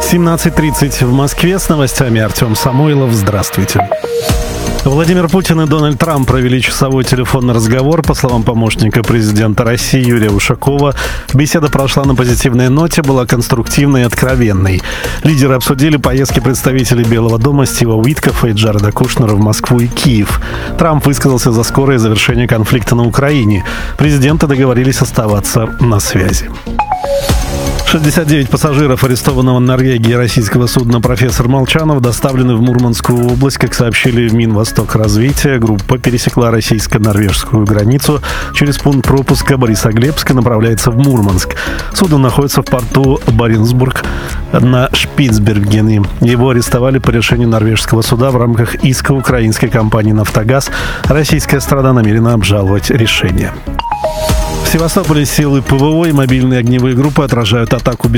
17:30 в Москве. С новостями Артем Самойлов. Здравствуйте. Владимир Путин и Дональд Трамп провели часовой телефонный разговор. По словам помощника президента России Юрия Ушакова, беседа прошла на позитивной ноте, была конструктивной и откровенной. Лидеры обсудили поездки представителей Белого дома Стива Уиткофа и Джареда Кушнера в Москву и Киев. Трамп высказался за скорое завершение конфликта на Украине. Президенты договорились оставаться на связи. 69 пассажиров арестованного в Норвегии российского судна «Профессор Молчанов» доставлены в Мурманскую область. Как сообщили в Минвостокразвития, группа пересекла российско-норвежскую границу. Через пункт пропуска Борисоглебск и направляется в Мурманск. Судно находится в порту Баренцбург на Шпицбергене. Его арестовали по решению норвежского суда в рамках иска украинской компании «Нафтогаз». Российская сторона намерена обжаловать решение. В Севастополе силы ПВО и мобильные огневые группы отражают атаку